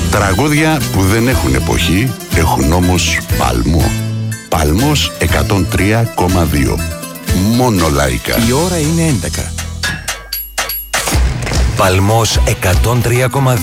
Τραγούδια που δεν έχουν εποχή, έχουν όμως παλμό. Παλμός 103,2. Μόνο λαϊκά. Η ώρα είναι 11. Παλμός 103,2.